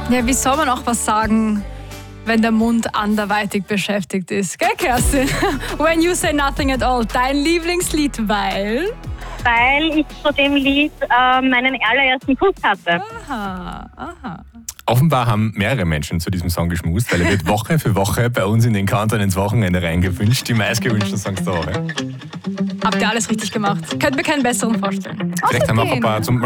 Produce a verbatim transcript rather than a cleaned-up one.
Ja, wie soll man auch was sagen, wenn der Mund anderweitig beschäftigt ist? Gell, Kerstin? When you say nothing at all. Dein Lieblingslied, weil? Weil ich zu dem Lied äh, meinen allerersten Kuss hatte. Aha, aha. Offenbar haben mehrere Menschen zu diesem Song geschmust, weil er wird Woche für Woche bei uns in den Countdown ins Wochenende reingewünscht. Die meistgewünschten Songs der Woche. Habt ihr alles richtig gemacht? Könnt mir keinen besseren vorstellen. Vielleicht haben wir auch ein paar zum